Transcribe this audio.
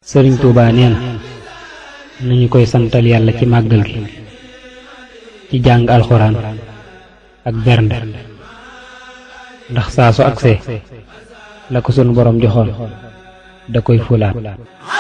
Sëriñ Tuubaa nee na nañu koy santal yàlla ci màggal gi ci jàng alxuraan ak bernde ndax saa su agsee la ko sunu borom joxoon da koy fulaat.